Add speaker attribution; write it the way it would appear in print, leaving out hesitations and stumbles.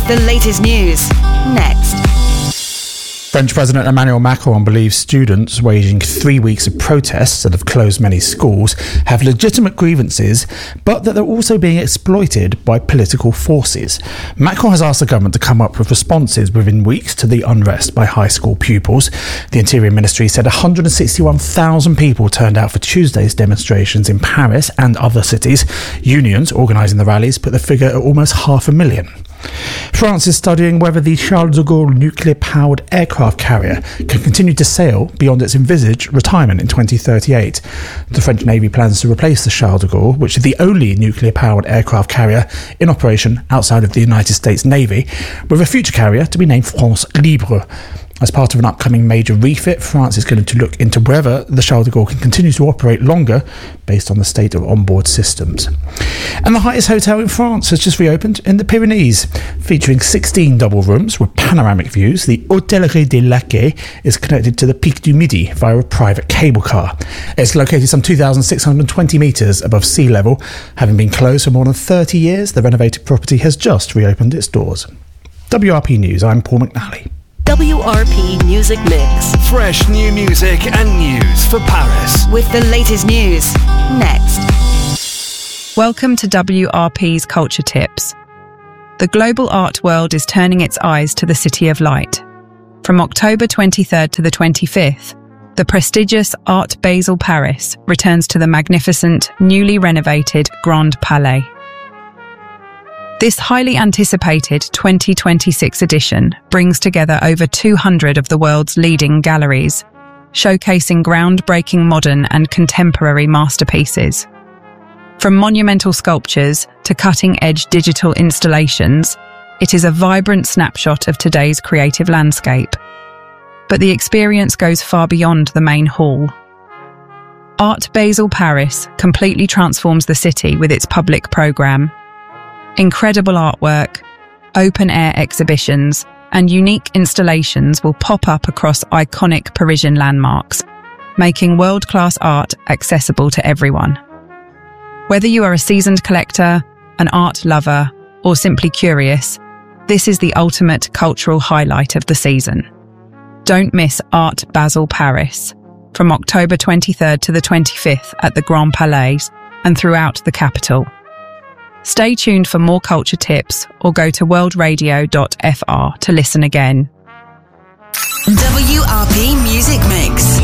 Speaker 1: with the latest news. Next.
Speaker 2: French President Emmanuel Macron believes students waging 3 weeks of protests that have closed many schools have legitimate grievances, but that they're also being exploited by political forces. Macron has asked the government to come up with responses within weeks to the unrest by high school pupils. The Interior Ministry said 161,000 people turned out for Tuesday's demonstrations in Paris and other cities. Unions organising the rallies put the figure at almost 500,000. France is studying whether the Charles de Gaulle nuclear-powered aircraft carrier can continue to sail beyond its envisaged retirement in 2038. The French Navy plans to replace the Charles de Gaulle, which is the only nuclear-powered aircraft carrier in operation outside of the United States Navy, with a future carrier to be named France Libre. As part of an upcoming major refit, France is going to look into whether the Charles de Gaulle can continue to operate longer based on the state of onboard systems. And the highest hotel in France has just reopened in the Pyrenees. Featuring 16 double rooms with panoramic views, the Hôtellerie des Laquais is connected to the Pic du Midi via a private cable car. It's located some 2,620 metres above sea level. Having been closed for more than 30 years, the renovated property has just reopened its doors. WRP News, I'm Paul McNally.
Speaker 1: WRP Music Mix.
Speaker 3: Fresh new music and news for Paris.
Speaker 1: With the latest news. Next.
Speaker 4: Welcome to WRP's Culture Tips. The global art world is turning its eyes to the City of Light. From October 23rd to the 25th, the prestigious Art Basel Paris returns to the magnificent, newly renovated Grand Palais. This highly anticipated 2026 edition brings together over 200 of the world's leading galleries, showcasing groundbreaking modern and contemporary masterpieces. From monumental sculptures to cutting-edge digital installations, it is a vibrant snapshot of today's creative landscape. But the experience goes far beyond the main hall. Art Basel Paris completely transforms the city with its public programme. Incredible artwork, open-air exhibitions, and unique installations will pop up across iconic Parisian landmarks, making world-class art accessible to everyone. Whether you are a seasoned collector, an art lover, or simply curious, this is the ultimate cultural highlight of the season. Don't miss Art Basel Paris from October 23rd to the 25th at the Grand Palais and throughout the capital. Stay tuned for more culture tips or go to worldradio.fr to listen again.
Speaker 1: WRP Music Mix.